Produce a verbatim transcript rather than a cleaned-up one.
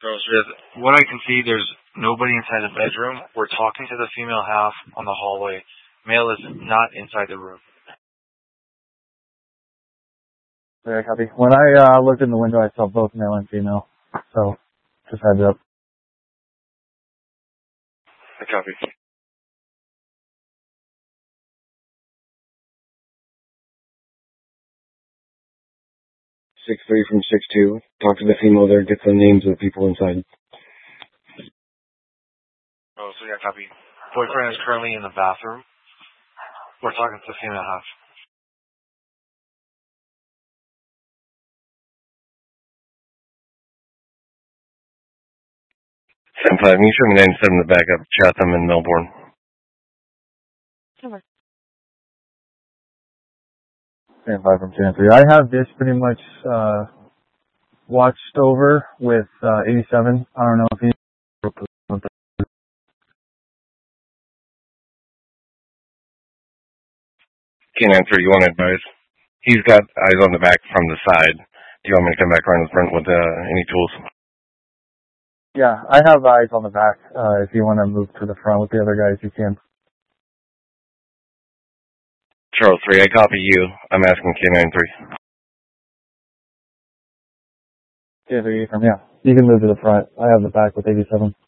Girls, with what I can see, there's nobody inside the bedroom. We're talking to the female half on the hallway. Male is not inside the room. Yeah, copy. When I uh, looked in the window, I saw both male and female. So, just heads up. I copy. six three from six two. Talk to the female there, get the names of the people inside. Oh, so yeah, copy. Boyfriend is currently in the bathroom. We're talking to the female half. seven five, can you show me nine seven the backup, Chatham and Melbourne? Sure. seven five from Chan three. I have this pretty much uh, watched over with uh, eighty-seven. I don't know if he... Can't answer, you want advice? He's got eyes on the back from the side. Do you want me to come back around the front with uh, any tools? Yeah, I have eyes on the back. Uh, if you want to move to the front with the other guys, you can. Charles three, I copy you. I'm asking K nine three. K three from, yeah. You can move to the front. I have the back with eighty-seven.